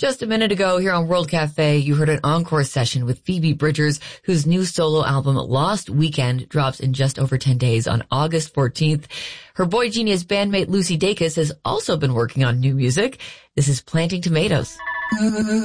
Just a minute ago here on World Cafe, you heard an encore session with Phoebe Bridgers, whose new solo album Lost Weekend drops in just over 10 days on August 14th. Her Boy Genius bandmate Lucy Dacus has also been working on new music. This is Planting Tomatoes.